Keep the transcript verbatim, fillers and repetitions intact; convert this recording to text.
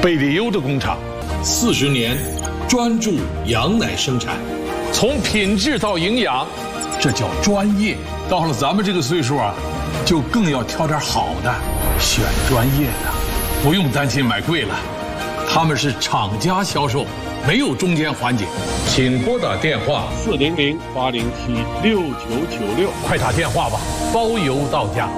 贝里优的工厂， 四十年专注羊奶生产， 从品质到营养，这叫专业。到了咱们这个岁数啊，就更要挑点好的，选专业的，不用担心买贵了。他们是厂家销售，没有中间环节。请拨打电话四零零八零七六九九六， 快打电话吧，包邮到家。